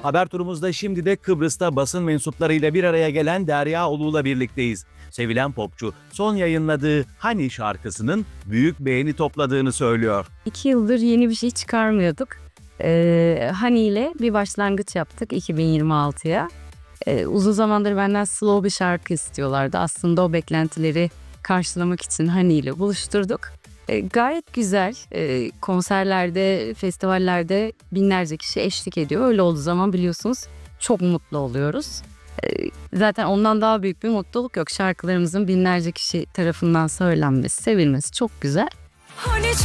Haber turumuzda şimdi de Kıbrıs'ta basın mensuplarıyla bir araya gelen Derya Ulu'la birlikteyiz. Sevilen popçu son yayınladığı Hani şarkısının büyük beğeni topladığını söylüyor. 2 yıldır yeni bir şey çıkarmıyorduk. Hani ile bir başlangıç yaptık 2026'ya. Uzun zamandır benden slow bir şarkı istiyorlardı. Aslında o beklentileri karşılamak için Hani ile buluşturduk. Gayet güzel. Konserlerde, festivallerde binlerce kişi eşlik ediyor. Öyle olduğu zaman biliyorsunuz çok mutlu oluyoruz. Zaten ondan daha büyük bir mutluluk yok. Şarkılarımızın binlerce kişi tarafından söylenmesi, sevilmesi çok güzel. Hani